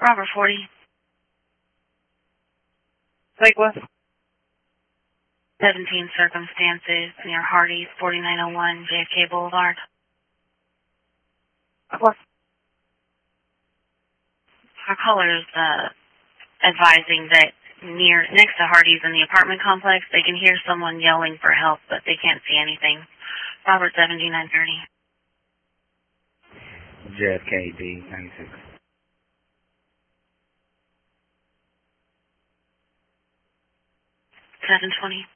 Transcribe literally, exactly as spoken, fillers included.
Robert forty. Lake West. seventeen Circumstances near Hardee's, forty-nine oh one J F K Boulevard. West. Our caller's uh, advising that near next to Hardee's in the apartment complex, they can hear someone yelling for help, but they can't see anything. Robert seventy-nine thirty. J F K D ninety-six. seven twenty.